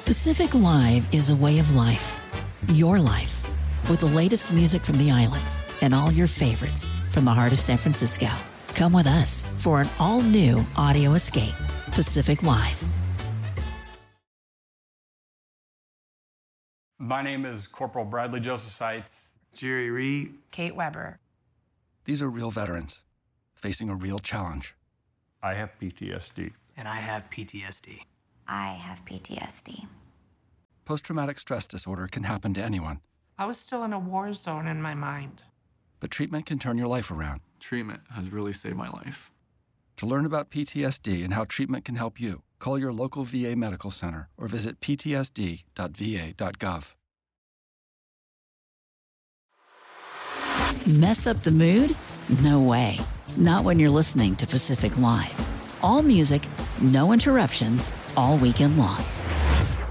Pacific Live is a way of life. Your life. With the latest music from the islands and all your favorites from the heart of San Francisco. Come with us for an all-new audio escape. Pacific Live. My name is Corporal Bradley Joseph Seitz. Jerry Reed. Kate Weber. These are real veterans facing a real challenge. I have PTSD. And I have PTSD. I have PTSD. Post-traumatic stress disorder can happen to anyone. I was still in a war zone in my mind. But treatment can turn your life around. Treatment has really saved my life. To learn about PTSD and how treatment can help you, call your local VA medical center or visit ptsd.va.gov. Mess up the mood? No way. Not when you're listening to Pacific Live. All music, no interruptions, all weekend long.